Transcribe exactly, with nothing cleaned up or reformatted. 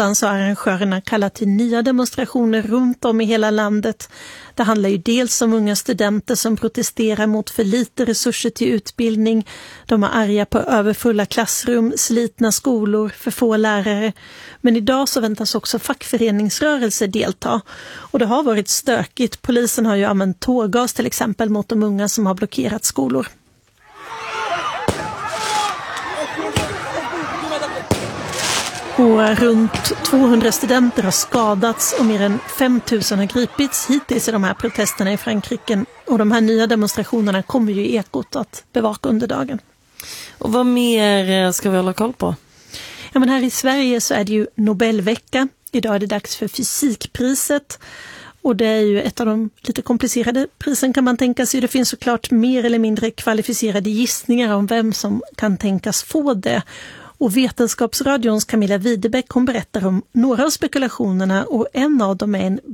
onsdagen så har arrangörerna kallat till nya demonstrationer runt om i hela landet. Det handlar ju dels om unga studenter som protesterar mot för lite resurser till utbildning. De är arga på överfulla klassrum, slitna skolor, för få lärare. Men idag så väntas också fackföreningsrörelser delta. Och det har varit stökigt. Polisen har ju använt tårgas till exempel mot de unga som har blockerat skolor. Och runt tvåhundra studenter har skadats och mer än fem tusen har gripits hittills i de här protesterna i Frankrike. Och de här nya demonstrationerna kommer ju i Ekot att bevaka under dagen. Och vad mer ska vi hålla koll på? Ja, men här i Sverige så är det ju Nobelvecka. Idag är det dags för fysikpriset. Och det är ju ett av de lite komplicerade prisen kan man tänka sig. Det finns såklart mer eller mindre kvalificerade gissningar om vem som kan tänkas få det. Och Vetenskapsradions Camilla Widebeck hon berättar om några av spekulationerna och en av dem är en